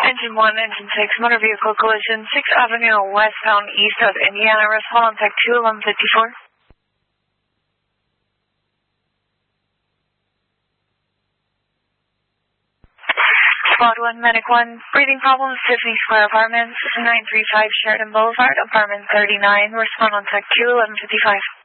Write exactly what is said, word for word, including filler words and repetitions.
Engine one, engine six, motor vehicle collision, sixth Avenue westbound east of Indiana. Respond on tech two eleven fifty-four. Squad one, Medic one, breathing problems, Tiffany Square Apartments, nine three five Sheridan Boulevard, apartment thirty-nine. Respond on tech two eleven fifty-five.